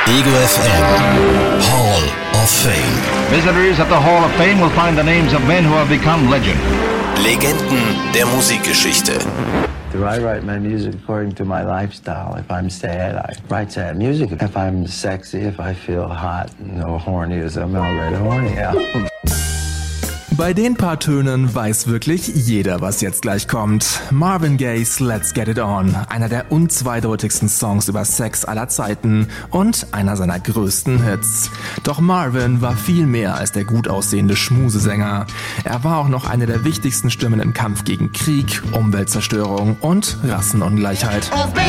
Ego FM Hall of Fame. Visitors at the Hall of Fame will find the names of men who have become legend. Legenden der Musikgeschichte. Do I write my music according to my lifestyle? If I'm sad, I write sad music. If I'm sexy, if I feel hot or horny, as I'm already horny, yeah. Bei den paar Tönen weiß wirklich jeder, was jetzt gleich kommt. Marvin Gaye's Let's Get It On, einer der unzweideutigsten Songs über Sex aller Zeiten und einer seiner größten Hits. Doch Marvin war viel mehr als der gut aussehende Schmusesänger. Er war auch noch eine der wichtigsten Stimmen im Kampf gegen Krieg, Umweltzerstörung und Rassenungleichheit.